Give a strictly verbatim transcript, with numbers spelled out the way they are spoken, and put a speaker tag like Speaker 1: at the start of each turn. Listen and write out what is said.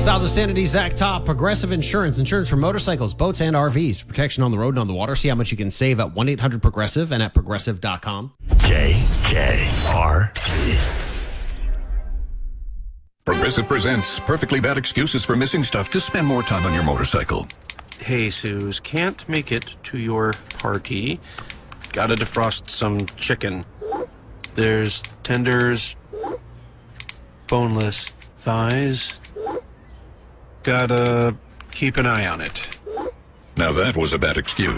Speaker 1: South of Sanity, Zach Top, Progressive Insurance, insurance for motorcycles, boats, and R Vs. Protection on the road and on the water. See how much you can save at one eight hundred progressive and at progressive dot com.
Speaker 2: K K R V.
Speaker 3: Progressive presents Perfectly Bad Excuses for Missing Stuff to Spend More Time on Your Motorcycle.
Speaker 4: Hey, Suze, can't make it to your party. Gotta defrost some chicken. There's tenders, boneless thighs. Gotta keep an eye on it.
Speaker 3: Now that was a bad excuse.